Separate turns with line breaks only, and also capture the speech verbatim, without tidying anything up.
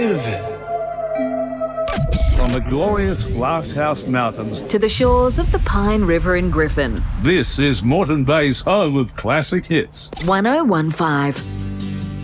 From the glorious Glasshouse Mountains
to the shores of the Pine River in Griffin.
This is Moreton Bay's home of classic hits.
one oh one five